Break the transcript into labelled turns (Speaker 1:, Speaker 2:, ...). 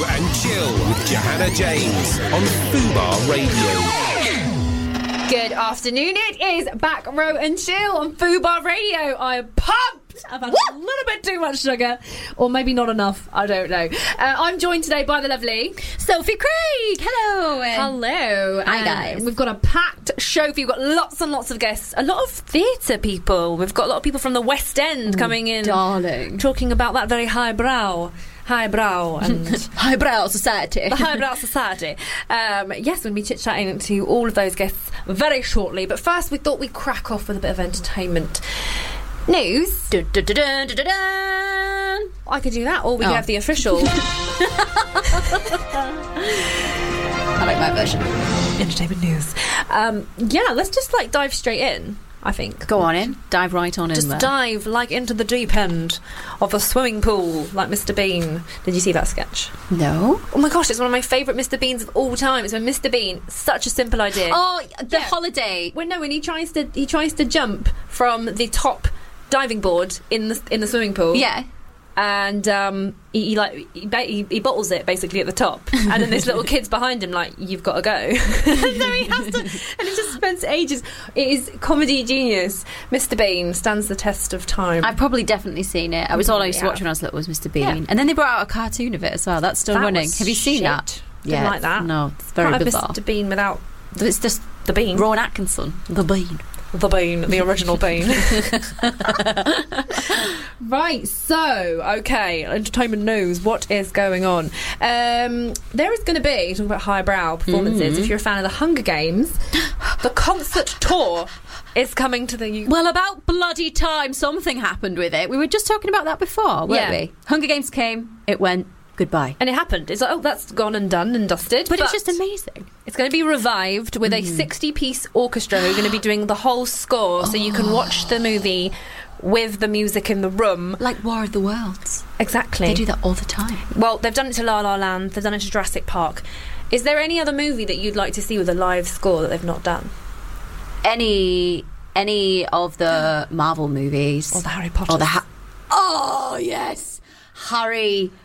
Speaker 1: and Chill with Johanna James on Fubar Radio.
Speaker 2: Good afternoon. It is Back Row and Chill on Fubar Radio. I am pumped. I've had a little bit too much sugar, or maybe not enough. I don't know. I'm joined today by the lovely
Speaker 3: Sophie Craig. Hello.
Speaker 2: Hello.
Speaker 3: Hi, guys.
Speaker 2: We've got a packed show for you. We've got lots and lots of guests. A lot of theatre people. We've got a lot of people from the West End coming in.
Speaker 3: Darling.
Speaker 2: Talking about that very highbrow and
Speaker 3: highbrow society.
Speaker 2: The highbrow society. Yes, we'll be chit-chatting to all of those guests very shortly. But first, we thought we'd crack off with a bit of entertainment news. I could do that, or we could have the official.
Speaker 3: I like my version.
Speaker 2: Entertainment news. Let's just dive straight in. I think.
Speaker 3: Go on in. Dive right on in there.
Speaker 2: Just dive into the deep end of a swimming pool like Mr. Bean. Did you see that sketch?
Speaker 3: No.
Speaker 2: Oh my gosh, it's one of my favourite Mr. Beans of all time. It's when Mr. Bean, such a simple idea.
Speaker 3: Oh, the holiday.
Speaker 2: When he tries to jump from the top diving board in the swimming pool.
Speaker 3: Yeah.
Speaker 2: And he bottles it basically at the top, and then this little kid's behind him you've got to go. And so he has to, and it just spends ages. It is comedy genius. Mr. Bean stands the test of time.
Speaker 3: I've probably definitely seen it. I used to watch when I was little was Mr. Bean, and then they brought out a cartoon of it as well. That's still running. Have you seen that?
Speaker 2: Didn't like that.
Speaker 3: No, it's very bizarre.
Speaker 2: Mr. Bean without.
Speaker 3: It's just
Speaker 2: the Bean.
Speaker 3: Rowan Atkinson, the Bean.
Speaker 2: The Bean, the original Bean. Right, so, okay, entertainment news. What is going on? There is going to be, talking about highbrow performances, if you're a fan of the Hunger Games, the concert tour is coming to the UK.
Speaker 3: Well, about bloody time something happened with it. We were just talking about that before, weren't we? Hunger Games came, it went, goodbye.
Speaker 2: And it happened. It's that's gone and done and dusted.
Speaker 3: But it's just amazing.
Speaker 2: It's going to be revived with a 60-piece orchestra who are going to be doing the whole score, so you can watch the movie with the music in the room.
Speaker 3: Like War of the Worlds.
Speaker 2: Exactly.
Speaker 3: They do that all the time.
Speaker 2: Well, they've done it to La La Land, they've done it to Jurassic Park. Is there any other movie that you'd like to see with a live score that they've not done?
Speaker 3: Any of the Marvel movies.
Speaker 2: Or the Harry Potter.
Speaker 3: Or oh, yes. Harry